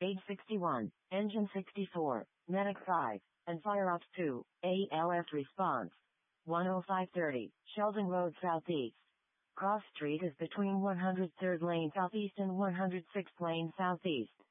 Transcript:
Age 61, Engine 64, Medic 5, and Fire Ops 2, ALS response. 10530, Sheldon Road Southeast. Cross Street is between 103rd Lane Southeast and 106th Lane Southeast.